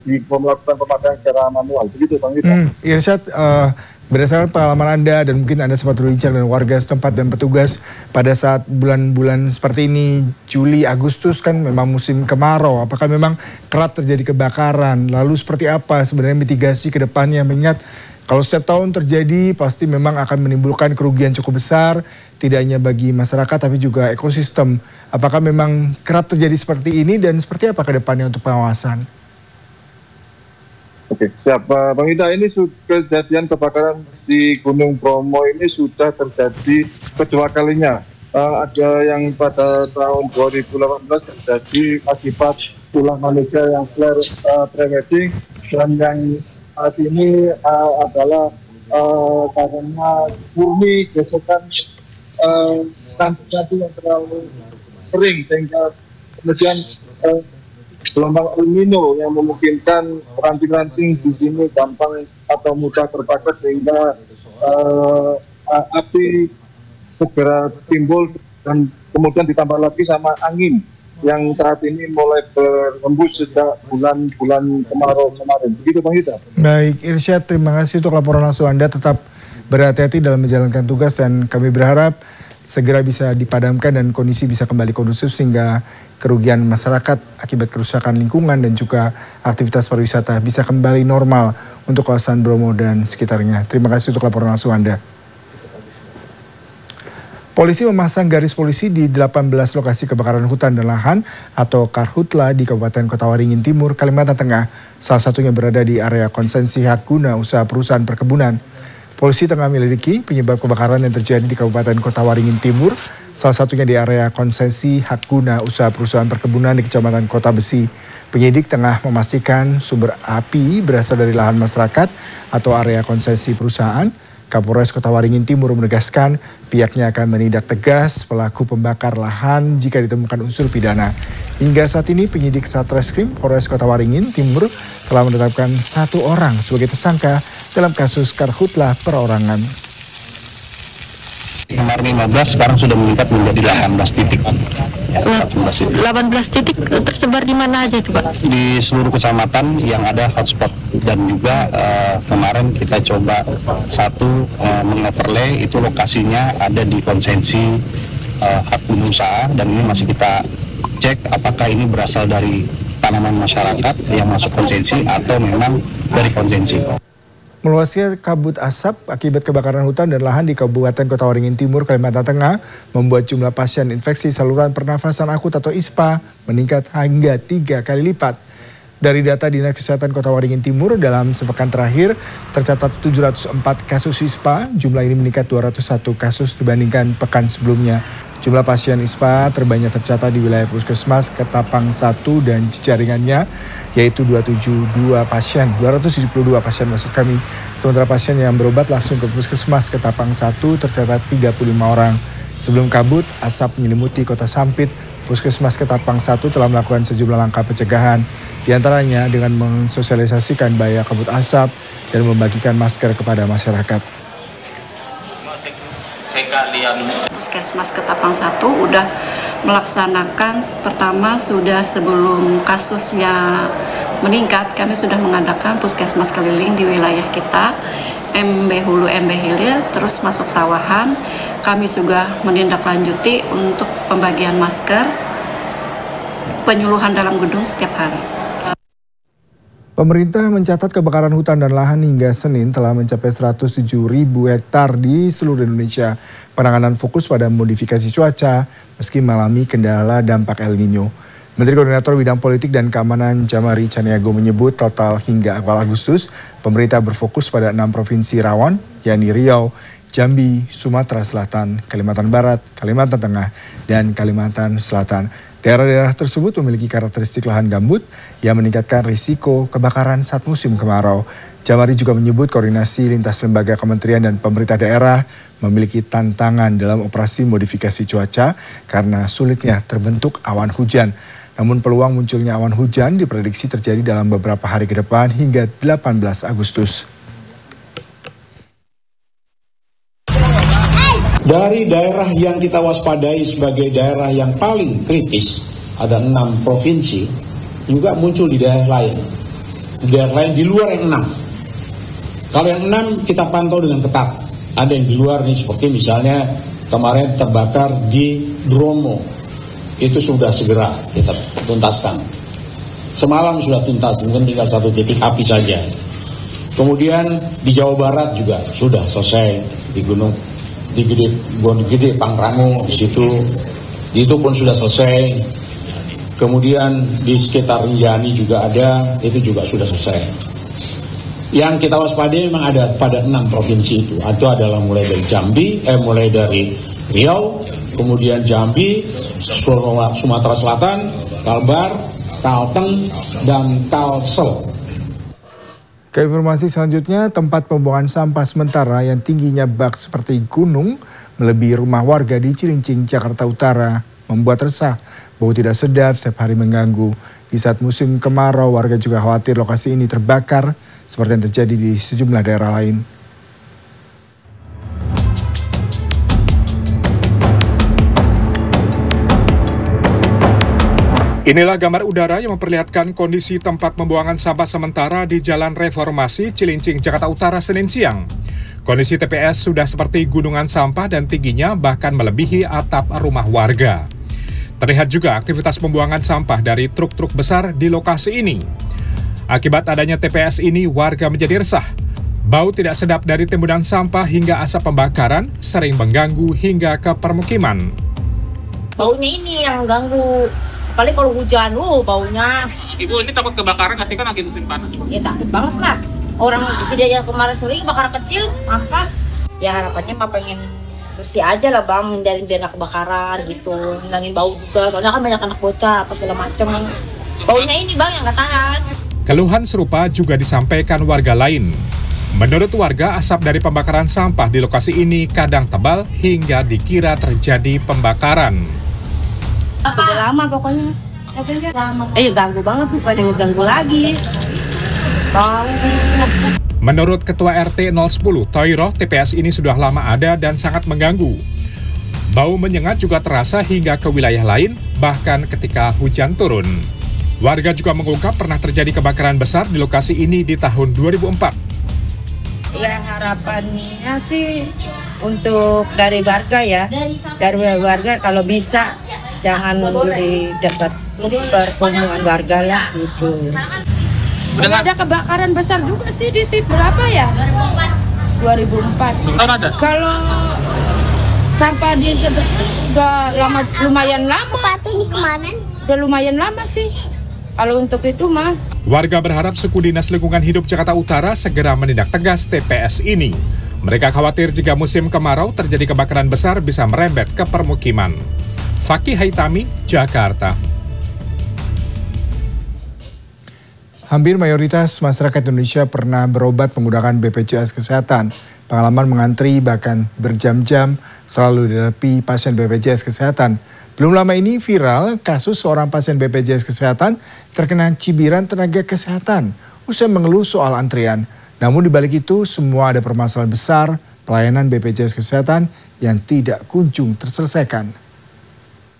di melakukan pemadam secara manual. Begitu Bang Ita. Irsyad, berdasarkan pengalaman Anda dan mungkin Anda sempat berbincang dengan warga setempat dan petugas pada saat bulan-bulan seperti ini, Juli, Agustus kan memang musim kemarau. Apakah memang kerap terjadi kebakaran? Lalu seperti apa sebenarnya mitigasi ke depannya? Mengingat kalau setiap tahun terjadi pasti memang akan menimbulkan kerugian cukup besar, tidak hanya bagi masyarakat tapi juga ekosistem. Apakah memang kerap terjadi seperti ini dan seperti apa ke depannya untuk pengawasan? Oke, siap Bang Ita. Ini kejadian kebakaran di Gunung Bromo ini sudah terjadi kedua kalinya. Ada yang pada tahun 2018 terjadi akibat ulah manusia yang flare prewedding, dan yang saat ini adalah karena murni gesekan kantung yang terlalu kering, sehingga kemudian gelombang El Nino yang memungkinkan ranting-ranting di sini gampang atau mudah terbakar, sehingga api segera timbul, dan kemudian ditambah lagi sama angin yang saat ini mulai berembus sejak bulan-bulan kemarau kemarin. Begitu Bang Ita. Baik, Irsyad, terima kasih untuk laporan langsung Anda. Tetap berhati-hati dalam menjalankan tugas dan kami berharap segera bisa dipadamkan dan kondisi bisa kembali kondusif sehingga kerugian masyarakat akibat kerusakan lingkungan dan juga aktivitas pariwisata bisa kembali normal untuk kawasan Bromo dan sekitarnya. Terima kasih untuk laporan langsung Anda. Polisi memasang garis polisi di 18 lokasi kebakaran hutan dan lahan atau Karhutla di Kabupaten Kota Waringin Timur, Kalimantan Tengah. Salah satunya berada di area konsensi hak guna usaha perusahaan perkebunan. Polisi tengah menyelidiki penyebab kebakaran yang terjadi di Kabupaten Kota Waringin Timur, salah satunya di area konsensi hak guna usaha perusahaan perkebunan di Kecamatan Kota Besi. Penyidik tengah memastikan sumber api berasal dari lahan masyarakat atau area konsensi perusahaan. Kapolres Kota Waringin Timur menegaskan pihaknya akan menindak tegas pelaku pembakar lahan jika ditemukan unsur pidana. Hingga saat ini penyidik Satreskrim Polres Kota Waringin Timur telah menetapkan 1 orang sebagai tersangka dalam kasus karhutlah perorangan. Kemarin 15, sekarang sudah meningkat menjadi 18 titik. Ya, 18 titik tersebar di mana aja itu Pak? Di seluruh kecamatan yang ada hotspot, dan juga kemarin kita coba mengoverlay itu lokasinya ada di konsensi hak guna usaha, dan ini masih kita cek apakah ini berasal dari tanaman masyarakat yang masuk konsensi atau memang dari konsensi. Meluasnya kabut asap akibat kebakaran hutan dan lahan di Kabupaten Kota Waringin Timur, Kalimantan Tengah membuat jumlah pasien infeksi saluran pernafasan akut atau ISPA meningkat hingga 3 kali lipat. Dari data Dinas Kesehatan Kota Waringin Timur, dalam sepekan terakhir tercatat 704 kasus ISPA, jumlah ini meningkat 201 kasus dibandingkan pekan sebelumnya. Jumlah pasien ISPA terbanyak tercatat di wilayah Puskesmas Ketapang 1 dan jaringannya, yaitu 272 pasien maksud kami. Sementara pasien yang berobat langsung ke Puskesmas Ketapang 1 tercatat 35 orang. Sebelum kabut, asap menyelimuti Kota Sampit, Puskesmas Ketapang 1 telah melakukan sejumlah langkah pencegahan, diantaranya dengan mensosialisasikan bahaya kabut asap dan membagikan masker kepada masyarakat. Puskesmas Ketapang 1 udah melaksanakan pertama sudah sebelum kasusnya meningkat, kami sudah mengadakan puskesmas keliling di wilayah kita, MB Hulu, MB Hilir, terus masuk sawahan. Kami juga menindaklanjuti untuk pembagian masker, penyuluhan dalam gedung setiap hari. Pemerintah mencatat kebakaran hutan dan lahan hingga Senin telah mencapai 107.000 hektar di seluruh Indonesia. Penanganan fokus pada modifikasi cuaca meski mengalami kendala dampak El Nino. Menteri Koordinator Bidang Politik dan Keamanan Jamari Caniago menyebut total hingga awal Agustus, pemerintah berfokus pada 6 provinsi rawan, yakni Riau, Jambi, Sumatera Selatan, Kalimantan Barat, Kalimantan Tengah, dan Kalimantan Selatan. Daerah-daerah tersebut memiliki karakteristik lahan gambut yang meningkatkan risiko kebakaran saat musim kemarau. Jamari juga menyebut koordinasi lintas lembaga kementerian dan pemerintah daerah memiliki tantangan dalam operasi modifikasi cuaca karena sulitnya terbentuk awan hujan. Namun peluang munculnya awan hujan diprediksi terjadi dalam beberapa hari ke depan hingga 18 Agustus. Dari daerah yang kita waspadai sebagai daerah yang paling kritis, ada 6 provinsi, juga muncul di daerah lain. di daerah lain di luar yang 6. Kalau yang 6 kita pantau dengan ketat. Ada yang di luar nih, seperti misalnya kemarin terbakar di Bromo. Itu sudah segera kita tuntaskan. Semalam sudah tuntas, mungkin tinggal 1 titik api saja. Kemudian di Jawa Barat juga sudah selesai di Gunung Gede, Pangrango, di situ itu pun sudah selesai. Kemudian di sekitar Rinjani juga ada, itu juga sudah selesai. Yang kita waspadai memang ada pada 6 provinsi itu. Itu adalah mulai dari mulai dari Riau, kemudian Jambi, Sumatera Selatan, Kalbar, Kalteng, dan Kalsel. Ke informasi selanjutnya, tempat pembuangan sampah sementara yang tingginya bak seperti gunung melebihi rumah warga di Cilincing, Jakarta Utara membuat resah. Bau tidak sedap setiap hari mengganggu. Di saat musim kemarau, warga juga khawatir lokasi ini terbakar seperti yang terjadi di sejumlah daerah lain. Inilah gambar udara yang memperlihatkan kondisi tempat pembuangan sampah sementara di Jalan Reformasi, Cilincing, Jakarta Utara, Senin siang. Kondisi TPS sudah seperti gunungan sampah dan tingginya bahkan melebihi atap rumah warga. Terlihat juga aktivitas pembuangan sampah dari truk-truk besar di lokasi ini. Akibat adanya TPS ini, warga menjadi resah. Bau tidak sedap dari timbunan sampah hingga asap pembakaran sering mengganggu hingga ke permukiman. Baunya ini yang ganggu. Paling kalau hujan, baunya. Ibu ini takut kebakaran nggak sih, kan lagi musim panas? Ya takut banget lah. Orang tidak yang kemarin sering kebakaran kecil, sampah. Ya harapannya mah pengen bersih aja lah bang, hindarin biar nggak kebakaran gitu. Hilangin bau juga, soalnya kan banyak anak bocah, apa segala macem. Baunya ini bang yang nggak tahan. Keluhan serupa juga disampaikan warga lain. Menurut warga, asap dari pembakaran sampah di lokasi ini kadang tebal hingga dikira terjadi pembakaran. Udah lama pokoknya. Ganggu banget, bukan yang ganggu lagi. Menurut Ketua RT 010, Toiro, TPS ini sudah lama ada dan sangat mengganggu. Bau menyengat juga terasa hingga ke wilayah lain, bahkan ketika hujan turun. Warga juga mengungkap pernah terjadi kebakaran besar di lokasi ini di tahun 2004. Ya harapannya sih untuk dari warga ya, dari warga kalau bisa jangan di dekat perkumpulan warga lah gitu. Ada kebakaran besar juga sih di situ, berapa ya? 2004. Kalau sampah di udah lama, lumayan lama. Udah lumayan lama sih. Kalau untuk itu mah. Warga berharap suku Dinas Lingkungan Hidup Jakarta Utara segera menindak tegas TPS ini. Mereka khawatir jika musim kemarau terjadi kebakaran besar bisa merembet ke permukiman. Fakih Haitami, Jakarta. Hampir mayoritas masyarakat Indonesia pernah berobat menggunakan BPJS Kesehatan. Pengalaman mengantri bahkan berjam-jam selalu dihadapi pasien BPJS Kesehatan. Belum lama ini viral kasus seorang pasien BPJS Kesehatan terkena cibiran tenaga kesehatan usai mengeluh soal antrian. Namun dibalik itu semua ada permasalahan besar pelayanan BPJS Kesehatan yang tidak kunjung terselesaikan.